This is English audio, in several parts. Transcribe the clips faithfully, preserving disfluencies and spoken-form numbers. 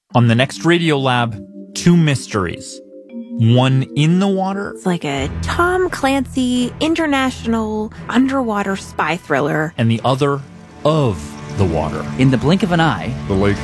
On the next Radiolab, two mysteries. One in the water. It's like a Tom Clancy international underwater spy thriller. And the other of the water. In the blink of an eye, the lake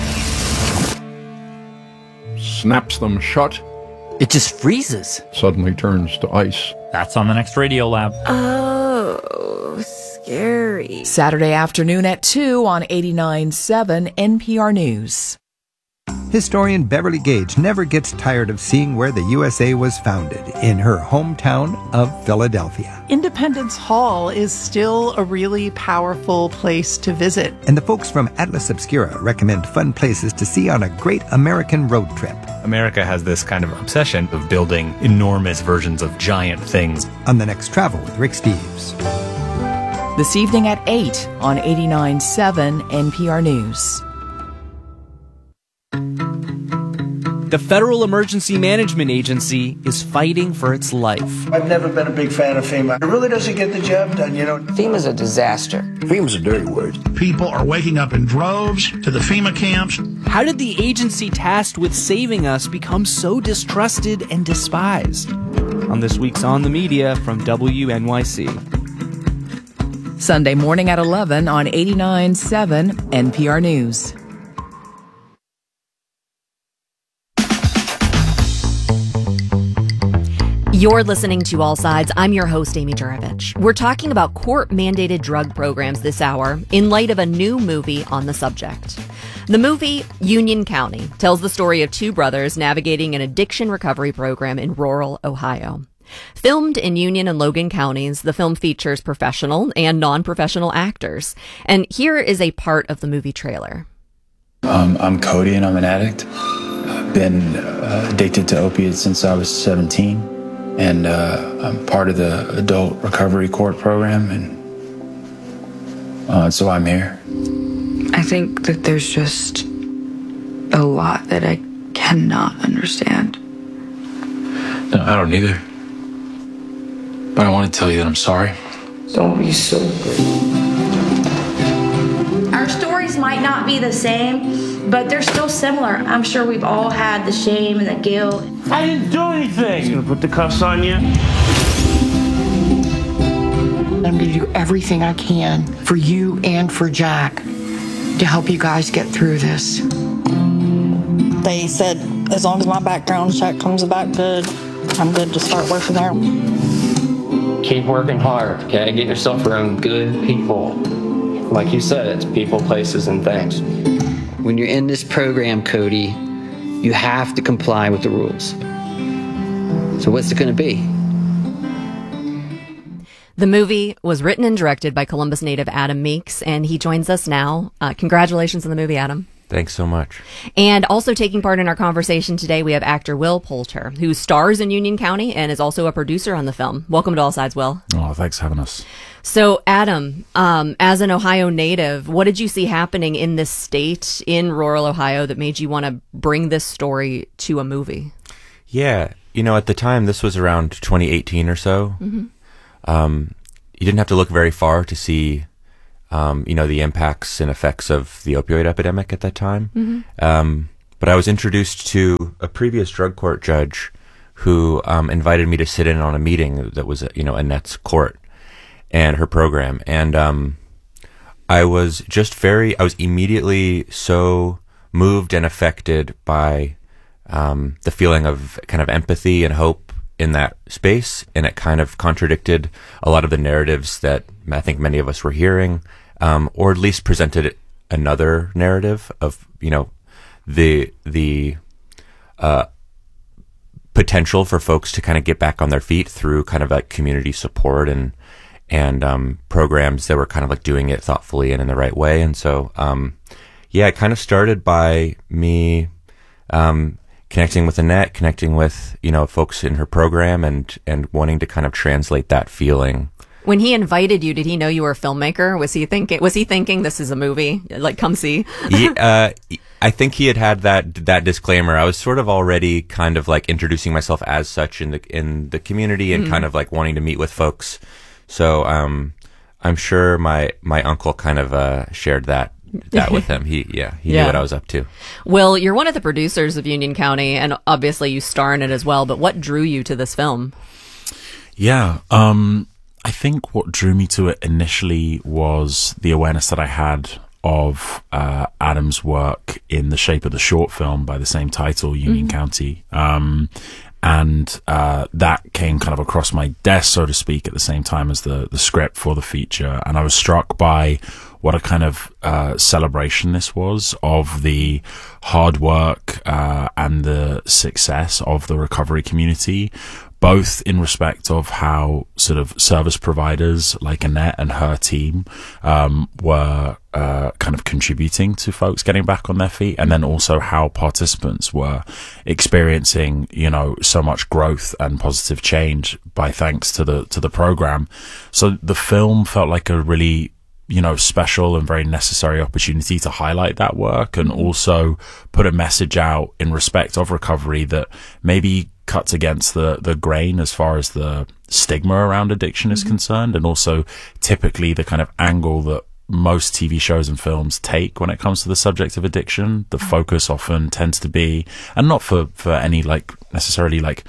snaps them shut. It just freezes. Suddenly turns to ice. That's on the next Radiolab. Oh, scary. Saturday afternoon at two on eighty-nine point seven N P R News. Historian Beverly Gage never gets tired of seeing where the U S A was founded, in her hometown of Philadelphia. Independence Hall is still a really powerful place to visit. And the folks from Atlas Obscura recommend fun places to see on a great American road trip. America has this kind of obsession of building enormous versions of giant things. On the next Travel with Rick Steves. This evening at eight on eighty-nine point seven N P R News. The Federal Emergency Management Agency is fighting for its life. I've never been a big fan of FEMA. It really doesn't get the job done, you know. FEMA's a disaster. FEMA's a dirty word. People are waking up in droves to the FEMA camps. How did the agency tasked with saving us become so distrusted and despised? On this week's On the Media from W N Y C. Sunday morning at eleven on eighty-nine point seven N P R News. You're listening to All Sides. I'm your host, Amy Juravich. We're talking about court-mandated drug programs this hour in light of a new movie on the subject. The movie, Union County, tells the story of two brothers navigating an addiction recovery program in rural Ohio. Filmed in Union and Logan counties, the film features professional and non-professional actors. And here is a part of the movie trailer. Um, I'm Cody and I'm an addict. I've been uh, addicted to opiates since I was seventeen. And uh, I'm part of the adult recovery court program, and uh, so I'm here. I think that there's just a lot that I cannot understand. No, I don't either. But I want to tell you that I'm sorry. Don't be so good. Our stories might not be the same, but they're still similar. I'm sure we've all had the shame and the guilt. I didn't do anything. He's gonna put the cuffs on you. I'm gonna do everything I can for you and for Jack to help you guys get through this. They said as long as my background check comes back good, I'm good to start working there. Keep working hard, okay? Get yourself around good people. Like you said, it's people, places, and things. When you're in this program, Cody, you have to comply with the rules. So what's it going to be? The movie was written and directed by Columbus native Adam Meeks, and he joins us now. Uh, congratulations on the movie, Adam. Thanks so much. And also taking part in our conversation today, we have actor Will Poulter, who stars in Union County and is also a producer on the film. Welcome to All Sides, Will. Oh, thanks for having us. So, Adam, um, as an Ohio native, what did you see happening in this state, in rural Ohio, that made you want to bring this story to a movie? Yeah, you know, at the time, this was around twenty eighteen or so. Mm-hmm. Um, you didn't have to look very far to see Um, you know, the impacts and effects of the opioid epidemic at that time. Mm-hmm. Um, but I was introduced to a previous drug court judge who um, invited me to sit in on a meeting that was, you know, Annette's court and her program. And um, I was just very, I was immediately so moved and affected by um, the feeling of kind of empathy and hope in that space. And it kind of contradicted a lot of the narratives that I think many of us were hearing. Um, or at least presented another narrative of, you know, the the uh, potential for folks to kind of get back on their feet through kind of like community support and and um, programs that were kind of like doing it thoughtfully and in the right way. And so, um, yeah, it kind of started by me um, connecting with Annette, connecting with, you know, folks in her program, and and wanting to kind of translate that feeling. When he invited you, did he know you were a filmmaker? Was he thinking? Was he thinking this is a movie? Like, come see. yeah, uh, I think he had had that that disclaimer. I was sort of already kind of like introducing myself as such in the in the community, and mm-hmm. kind of like wanting to meet with folks. So um, I'm sure my my uncle kind of uh, shared that that with him. He, yeah, he Yeah. knew what I was up to. Will, you're one of the producers of Union County, and obviously you star in it as well, but what drew you to this film? Yeah, um, I think what drew me to it initially was the awareness that I had of uh, Adam's work in the shape of the short film by the same title, Union Mm-hmm. County. Um, and uh, that came kind of across my desk, so to speak, at the same time as the, the script for the feature. And I was struck by what a kind of uh, celebration this was of the hard work uh, and the success of the recovery community, both in respect of how sort of service providers like Annette and her team um, were uh, kind of contributing to folks getting back on their feet, and then also how participants were experiencing, you know, so much growth and positive change by thanks to the to the program. So the film felt like a really, you know, special and very necessary opportunity to highlight that work and also put a message out in respect of recovery that maybe cuts against the, the grain as far as the stigma around addiction is concerned, and also typically the kind of angle that most T V shows and films take when it comes to the subject of addiction. The focus often tends to be, and not for, for any like necessarily like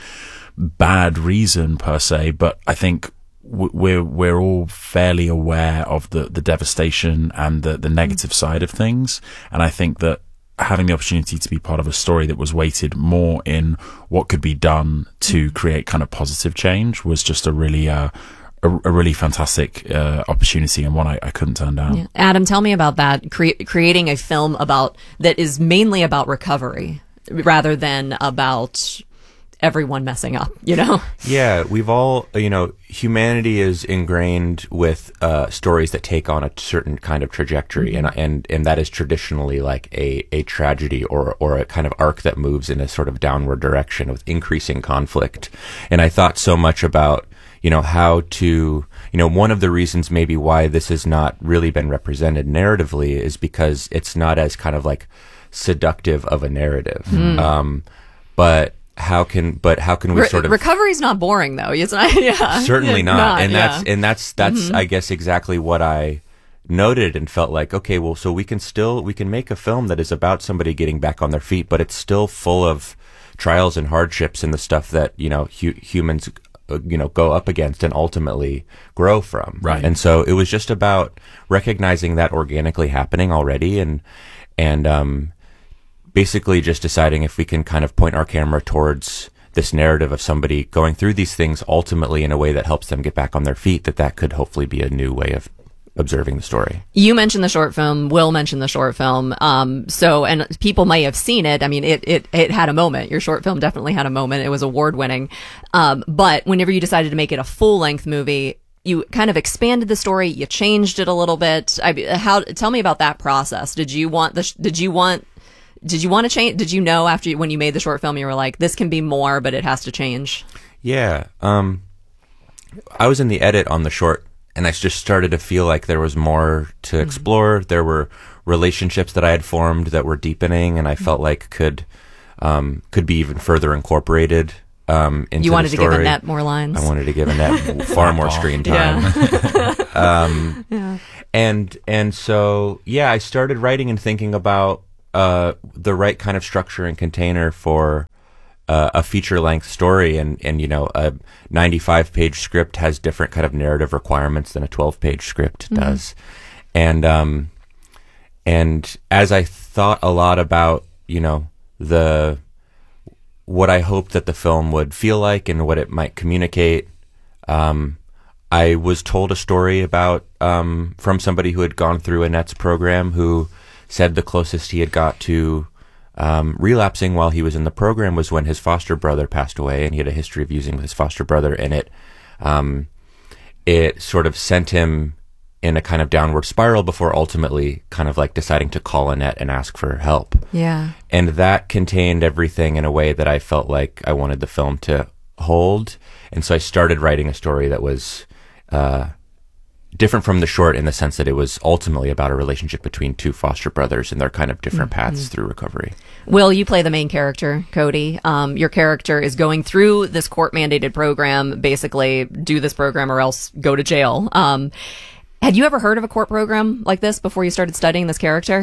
bad reason per se, but I think we're we're all fairly aware of the the devastation and the the negative side of things, and I think that having the opportunity to be part of a story that was weighted more in what could be done to create kind of positive change was just a really uh, a, a really fantastic uh, opportunity, and one I, I couldn't turn down. Yeah. Adam, tell me about that, cre- creating a film about that is mainly about recovery rather than about everyone messing up, you know? Yeah, we've all, you know, humanity is ingrained with uh, stories that take on a certain kind of trajectory, mm-hmm. and and and that is traditionally like a, a tragedy or or a kind of arc that moves in a sort of downward direction with increasing conflict. And I thought so much about, you know, how to, you know, one of the reasons maybe why this has not really been represented narratively is because it's not as kind of like seductive of a narrative. Mm. Um, but how can but how can we Re- sort of recovery's not boring though, it's not. Yeah, certainly not. not and yeah. that's and that's that's mm-hmm. I guess exactly what I noted and felt like, okay, well, so we can still we can make a film that is about somebody getting back on their feet, but it's still full of trials and hardships and the stuff that, you know, hu- humans uh, you know go up against and ultimately grow from. Right. And so it was just about recognizing that organically happening already, and and um basically just deciding if we can kind of point our camera towards this narrative of somebody going through these things ultimately in a way that helps them get back on their feet, that that could hopefully be a new way of observing the story. You mentioned the short film. Will mentioned the short film. Um, so, and people may have seen it. I mean, it, it, it had a moment. Your short film definitely had a moment. It was award winning. Um, but whenever you decided to make it a full length movie, you kind of expanded the story. You changed it a little bit. I, how, tell me about that process. Did you want the, did you want, Did you want to change? Did you know after you, when you made the short film, you were like, this can be more, but it has to change? Yeah. Um, I was in the edit on the short, and I just started to feel like there was more to mm-hmm. explore. There were relationships that I had formed that were deepening, and I felt like could um, could be even further incorporated um, into You wanted the to story. give Annette more lines. I wanted to give Annette far more screen time. Yeah. um, yeah. And and so yeah, I started writing and thinking about Uh, the right kind of structure and container for uh, a feature-length story, and, and you know, a ninety-five page script has different kind of narrative requirements than a twelve page script mm-hmm. does, and um, and as I thought a lot about, you know, the what I hoped that the film would feel like and what it might communicate, um, I was told a story about um, from somebody who had gone through Annette's program, who said the closest he had got to um, relapsing while he was in the program was when his foster brother passed away, and he had a history of using with his foster brother, and it um, it sort of sent him in a kind of downward spiral before ultimately kind of like deciding to call Annette and ask for help. Yeah. And that contained everything in a way that I felt like I wanted the film to hold, and so I started writing a story that was uh, different from the short in the sense that it was ultimately about a relationship between two foster brothers and their kind of different mm-hmm. paths through recovery. Will, you play the main character, Cody. Um, your character is going through this court-mandated program, basically do this program or else go to jail. Um, Had you ever heard of a court program like this before you started studying this character?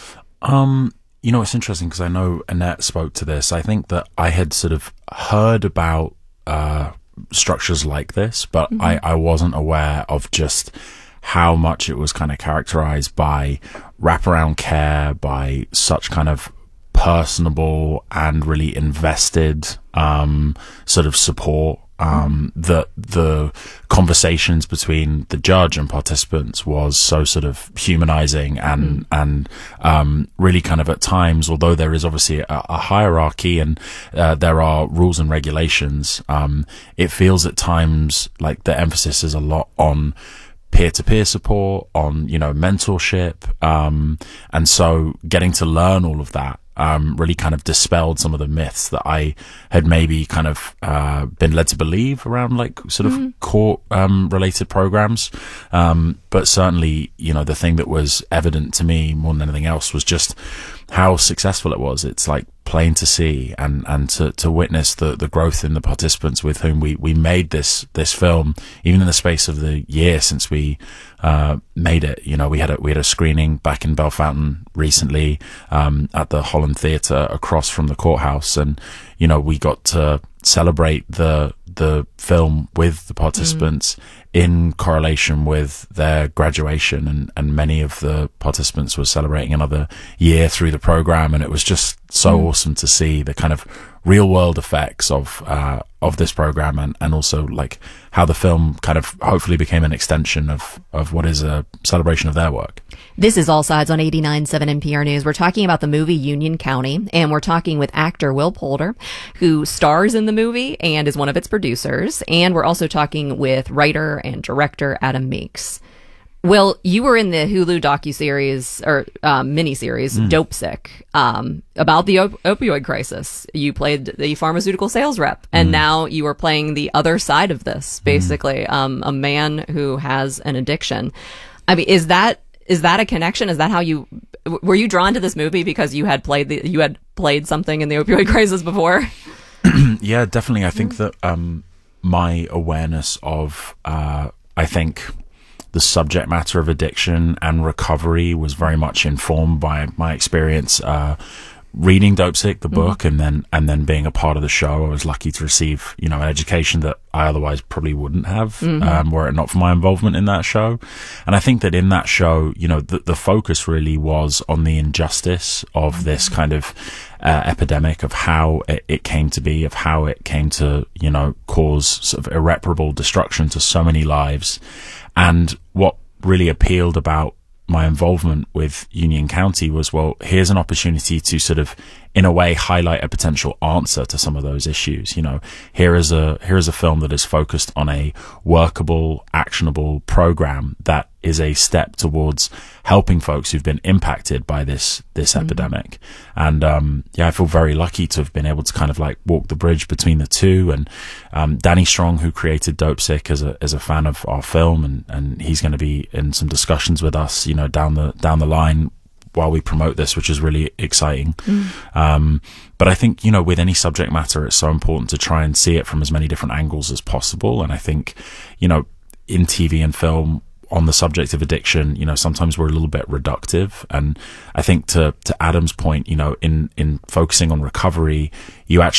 Um, you know, it's interesting because I know Annette spoke to this. I think that I had sort of heard about uh, structures like this, but mm-hmm. I, I wasn't aware of just how much it was kind of characterized by wraparound care, by such kind of personable and really invested um, sort of support. Um, that the conversations between the judge and participants was so sort of humanizing and, mm. and, um, really kind of at times, although there is obviously a, a hierarchy and, uh, there are rules and regulations, um, it feels at times like the emphasis is a lot on peer-to-peer support, on, you know, mentorship. Um, and so getting to learn all of that, um, really kind of dispelled some of the myths that I had maybe kind of, uh, been led to believe around like sort of mm-hmm. court, um, related programs. Um, but certainly, you know, the thing that was evident to me more than anything else was just how successful it was. It's like plain to see and, and to, to witness the, the growth in the participants with whom we, we made this, this film, even in the space of the year since we, uh, made it. You know, we had a, we had a screening back in Belfountain recently, um, at the Holland Theatre across from the courthouse. And, you know, we got to celebrate the, the film with the participants mm. in correlation with their graduation, and, and many of the participants were celebrating another year through the program, and it was just so mm. awesome to see the kind of real world effects of uh of this program, and, and also like how the film kind of hopefully became an extension of of what is a celebration of their work. This is All Sides on eighty-nine point seven N P R News. We're talking about the movie Union County, and we're talking with actor Will Poulter, who stars in the movie and is one of its producers. And we're also talking with writer and director Adam Meeks. Will, you were in the Hulu docuseries or um, miniseries mm. Dopesick um, about the op- opioid crisis. You played the pharmaceutical sales rep, and mm. now you are playing the other side of this, basically, mm. um, a man who has an addiction. I mean, is that is that a connection? Is that how you were you drawn to this movie because you had played the you had played something in the opioid crisis before? Yeah, definitely. I think that um, my awareness of, uh, I think. the subject matter of addiction and recovery was very much informed by my experience uh reading Dopesick, the book, mm-hmm. and then and then being a part of the show. I was lucky to receive, you know, an education that I otherwise probably wouldn't have, mm-hmm. um, were it not for my involvement in that show. And I think that in that show, you know, the, the focus really was on the injustice of mm-hmm. this kind of uh, epidemic, of how it, it came to be, of how it came to, you know, cause sort of irreparable destruction to so many lives. And what really appealed about my involvement with Union County was, well, here's an opportunity to sort of, in a way, highlight a potential answer to some of those issues. You know, here is a, here is a film that is focused on a workable, actionable program that is a step towards helping folks who've been impacted by this, this mm-hmm. epidemic. And, um, yeah, I feel very lucky to have been able to kind of like walk the bridge between the two. And, um, Danny Strong, who created Dopesick, is a, is a fan of our film, and, and he's going to be in some discussions with us, you know, down the, down the line while we promote this, which is really exciting. Mm. Um, but I think, you know, with any subject matter, it's so important to try and see it from as many different angles as possible. And I think, you know, in T V and film, on the subject of addiction, you know, sometimes we're a little bit reductive. And I think to, to Adam's point, you know, in, in focusing on recovery, you actually